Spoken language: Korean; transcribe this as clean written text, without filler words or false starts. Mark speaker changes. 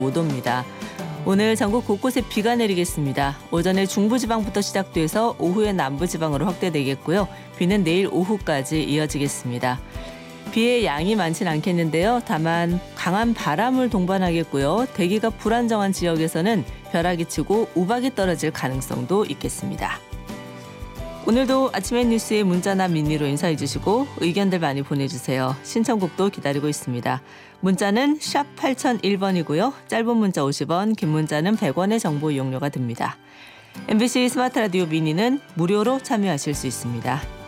Speaker 1: 5도입니다. 오늘 전국 곳곳에 비가 내리겠습니다. 오전에 중부지방부터 시작돼서 오후에 남부지방으로 확대되겠고요. 비는 내일 오후까지 이어지겠습니다. 비의 양이 많진 않겠는데요. 다만 강한 바람을 동반하겠고요. 대기가 불안정한 지역에서는 벼락이 치고 우박이 떨어질 가능성도 있겠습니다. 오늘도 아침의 뉴스에 문자나 미니로 인사해 주시고 의견들 많이 보내주세요. 신청곡도 기다리고 있습니다. 문자는 샵 8001번이고요. 짧은 문자 50원, 긴 문자는 100원의 정보 이용료가 듭니다. MBC 스마트 라디오 미니는 무료로 참여하실 수 있습니다.